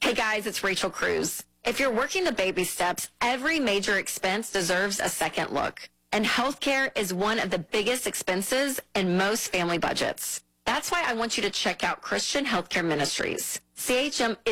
Hey guys, it's Rachel Cruz. If you're working the baby steps, every major expense deserves a second look. And healthcare is one of the biggest expenses in most family budgets. That's why I want you to check out Christian Healthcare Ministries. CHM